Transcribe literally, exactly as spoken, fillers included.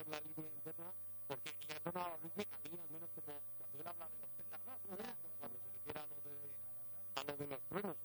por la línea interna, porque ella sonaba a veces a mí, al menos como cuando él habla de los pétalos, ¿no? Cuando se refiere a lo de, a lo de los truenos.